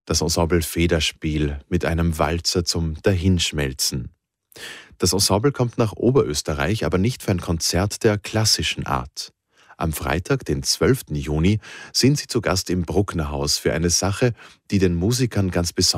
das Ensemble Federspiel mit einem Walzer zum Dahinschmelzen. Das Ensemble kommt nach Oberösterreich, aber nicht für ein Konzert der klassischen Art. Am Freitag, den 12. Juni, sind sie zu Gast im Brucknerhaus für eine Sache, die den Musikern ganz besonders